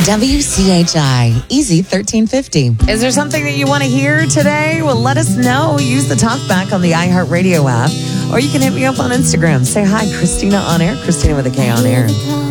WCHI, Easy 1350. Is there something that you want to hear today? Well, let us know. Use the talkback on the iHeartRadio app, or you can hit me up on Instagram. Say hi, Christina on air. Christina with a K on air.